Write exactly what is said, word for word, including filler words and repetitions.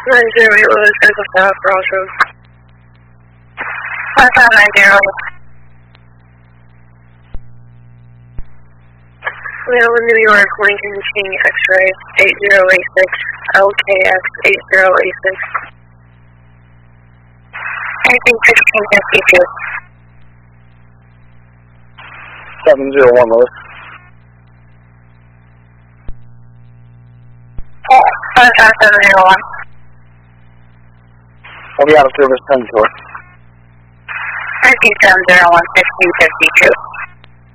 nine zero eight Lewis, Central South, Crossroads. five five nine zero. Leola, New York, Lincoln King X-ray, eight zero eight six, L K X eight zero eight six. Anything fifteen fifty-two. seven zero one Lewis. five five seven zero one. I'll be out of service ten four. nineteen seven zero one, fifteen fifty-two.